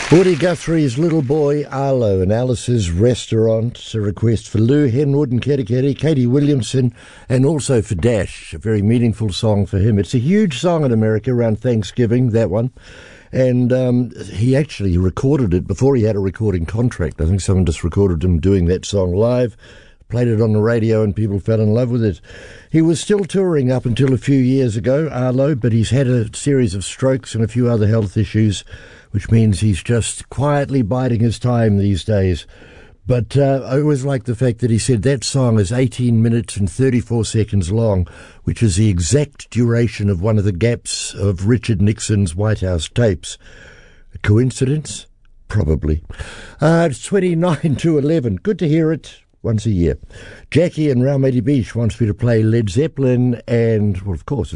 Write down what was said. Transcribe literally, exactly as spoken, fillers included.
Woody Guthrie's Little Boy Arlo and Alice's Restaurant, a request for Lou Henwood and Kerikeri, Katie Williamson, and also for Dash, a very meaningful song for him. It's a huge song in America around Thanksgiving, that one. And um, he actually recorded it before he had a recording contract. I think someone just recorded him doing that song live, played it on the radio, and people fell in love with it. He was still touring up until a few years ago, Arlo, but he's had a series of strokes and a few other health issues, which means he's just quietly biding his time these days. But uh, I always like the fact that he said that song is eighteen minutes and thirty-four seconds long, which is the exact duration of one of the gaps of Richard Nixon's White House tapes. A coincidence? Probably. Uh, it's twenty-nine to eleven. Good to hear it once a year. Jackie in Raumati Beach wants me to play Led Zeppelin and, well, of course,